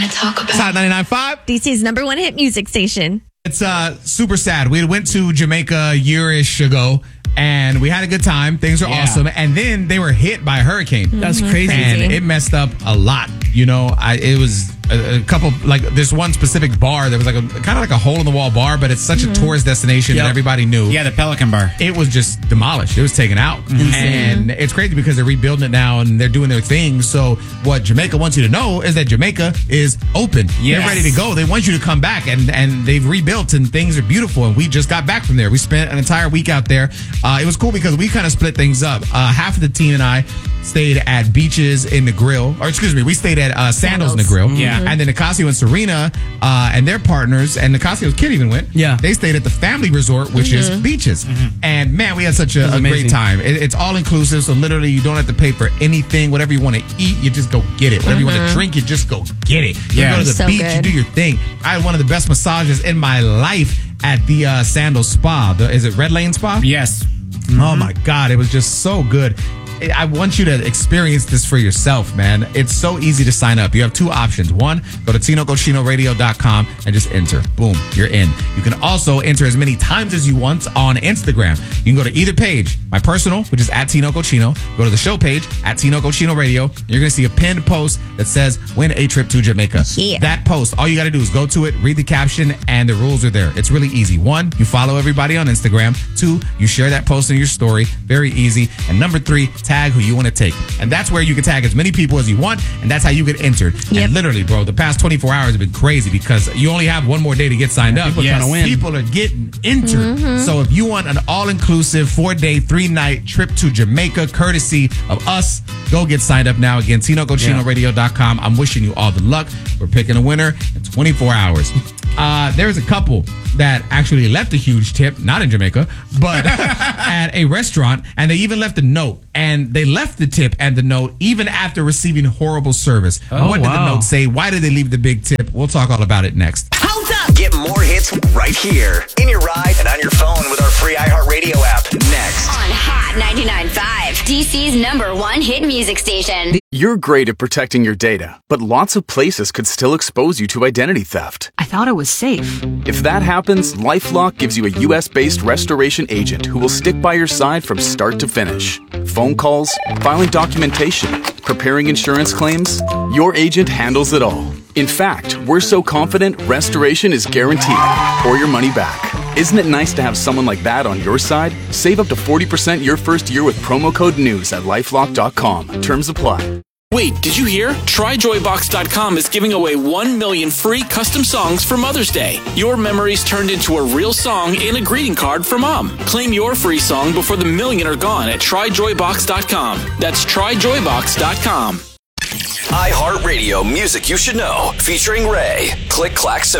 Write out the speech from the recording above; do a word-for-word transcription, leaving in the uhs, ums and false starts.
to talk about. It's Hot ninety-nine point five. D C's number one hit music station. It's uh, super sad. We went to Jamaica a year-ish ago, and we had a good time. Things were Yeah. awesome. And then they were hit by a hurricane. That's crazy. And it messed up a lot. You know, I it was a, a couple, like this one specific bar that was like a kind of like a hole in the wall bar, but it's such a tourist destination Yep. that everybody knew. Yeah, the Pelican Bar. It was just demolished. It was taken out. And it's crazy because they're rebuilding it now and they're doing their thing. So what Jamaica wants you to know is that Jamaica is open. Yes. They're ready to go. They want you to come back, and, and they've rebuilt and things are beautiful. And we just got back from there. We spent an entire week out there. Uh, it was cool because we kind of split things up. Uh, half of the team and I stayed at Beaches in the Grill, or excuse me, we stayed at uh, Sandals in the Grill. Yeah. And then Nicasio and Serena uh, and their partners, and Nicasio's kid even went. Yeah. They stayed at the Family Resort, which is Beaches. And man, we had such a, was a great amazing. time. It, it's all inclusive, so literally you don't have to pay for anything. Whatever you want to eat, you just go get it. Whatever you want to drink, you just go get it. You Yeah. go to the So beach, good. you do your thing. I had one of the best massages in my life at the uh, Sandals Spa. The, is it Red Lane Spa? Yes. Oh my God, it was just so good. I want you to experience this for yourself, man. It's so easy to sign up. You have two options. One, go to tino cochino radio dot com and just enter. Boom, you're in. You can also enter as many times as you want on Instagram. You can go to either page. My personal, which is at Tino Cochino. Go to the show page, at Tino Cochino Radio. You're going to see a pinned post that says, win a trip to Jamaica. Yeah. That post, all you got to do is go to it, read the caption, and the rules are there. It's really easy. One, you follow everybody on Instagram. Two, you share that post in your story. Very easy. And number three, tag who you want to take. And that's where you can tag as many people as you want, and that's how you get entered. Yep. And literally, bro, the past twenty-four hours have been crazy because you only have one more day to get signed up. people Yes. trying to win. People are getting entered. So if you want an all-inclusive four-day, three-night trip to Jamaica, courtesy of us, go get signed up now. Again, tino cochino radio dot com. I'm wishing you all the luck. We're picking a winner in twenty-four hours. Uh, there's a couple that actually left a huge tip, not in Jamaica, but at a restaurant, and they even left a note. And they left the tip and the note even after receiving horrible service. Oh, what did wow. the note say? Why did they leave the big tip? We'll talk all about it next. Hold up! Get more hits right here in your ride and on your phone with our free iHeartRadio app. Next. On Hot ninety-nine point five, D C's number one hit music station. You're great at protecting your data, but lots of places could still expose you to identity theft. I thought it was safe. If that happens, LifeLock gives you a U S-based restoration agent who will stick by your side from start to finish. Phone calls, filing documentation, preparing insurance claims, your agent handles it all. In fact, we're so confident restoration is guaranteed or your money back. Isn't it nice to have someone like that on your side? Save up to forty percent your first year with promo code NEWS at lifelock dot com. Terms apply. Wait, did you hear? try joy box dot com is giving away one million free custom songs for Mother's Day. Your memories turned into a real song and a greeting card for Mom. Claim your free song before the million are gone at try joy box dot com. That's try joy box dot com. iHeartRadio Music You Should Know, featuring Ray. Click, clack,